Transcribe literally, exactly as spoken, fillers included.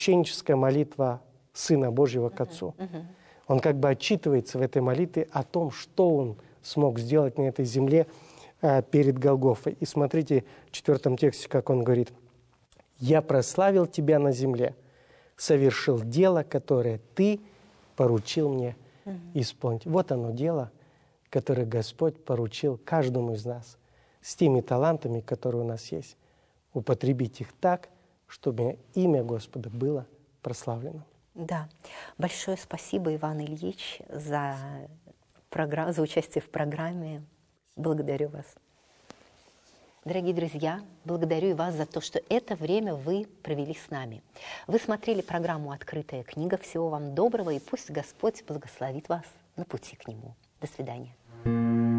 ученическая молитва Сына Божьего к Отцу. Он как бы отчитывается в этой молитве о том, что Он смог сделать на этой земле э, перед Голгофой. И смотрите в четвертом тексте, как Он говорит: «Я прославил Тебя на земле, совершил дело, которое Ты поручил мне исполнить». Вот оно дело, которое Господь поручил каждому из нас с теми талантами, которые у нас есть. Употребить их так, чтобы имя Господа было прославлено. Да. Большое спасибо, Иван Ильич, за, программ... за участие в программе. Благодарю вас. Дорогие друзья, благодарю и вас за то, что это время вы провели с нами. Вы смотрели программу «Открытая книга». Всего вам доброго, и пусть Господь благословит вас на пути к Нему. До свидания.